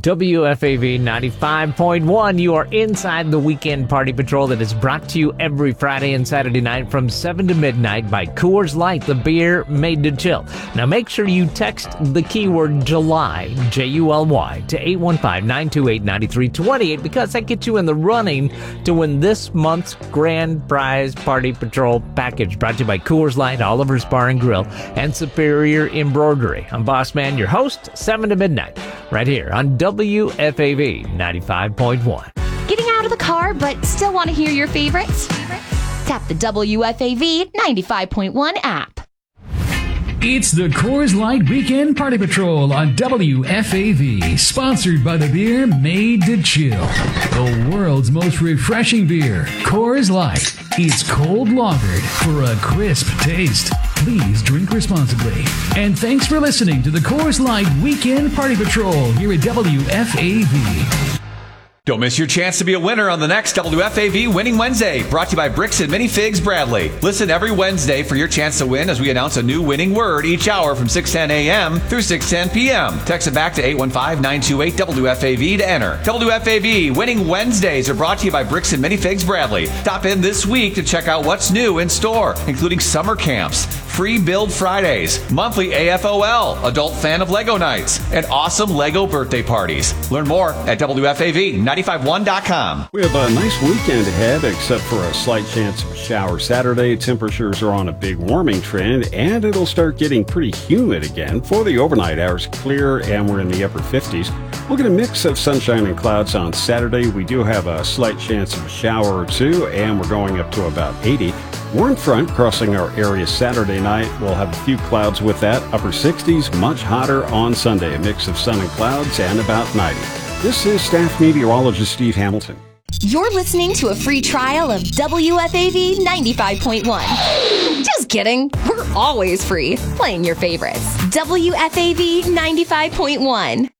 WFAV 95.1. You are inside the Weekend Party Patrol that is brought to you every Friday and Saturday night from 7 to midnight by Coors Light, the beer made to chill. Now make sure you text the keyword July, July, to 815-928-9328 because that gets you in the running to win this month's grand prize Party Patrol package brought to you by Coors Light, Oliver's Bar and Grill, and Superior Embroidery. I'm Boss Man, your host, 7 to midnight, right here on WFAV 95.1. Getting out of the car but still want to hear your favorites? Tap the WFAV 95.1 app. It's the Coors Light Weekend Party Patrol on WFAV, sponsored by the beer made to chill. The world's most refreshing beer, Coors Light. It's cold lagered for a crisp taste. Please drink responsibly. And thanks for listening to the Coors Light Weekend Party Patrol here at WFAV. Don't miss your chance to be a winner on the next WFAV Winning Wednesday, brought to you by Bricks and Minifigs Bradley. Listen every Wednesday for your chance to win as we announce a new winning word each hour from 6:10 a.m. through 6:10 p.m. Text it back to 815-928-WFAV to enter. WFAV Winning Wednesdays are brought to you by Bricks and Minifigs Bradley. Stop in this week to check out what's new in store, including summer camps, free build Fridays, monthly AFOL, adult fan of Lego nights, and awesome Lego birthday parties. Learn more at WFAV951.com. We have a nice weekend ahead, except for a slight chance of a shower Saturday. Temperatures are on a big warming trend, and it'll start getting pretty humid again. For the overnight hours, clear, and we're in the upper 50s. We'll get a mix of sunshine and clouds on Saturday. We do have a slight chance of a shower or two, and we're going up to about 80. Warm front crossing our area Saturday night. We'll have a few clouds with that. Upper 60s, much hotter on Sunday. A mix of sun and clouds and about 90. This is staff meteorologist Steve Hamilton. You're listening to a free trial of WFAV 95.1. Just kidding. We're always free, playing your favorites. WFAV 95.1.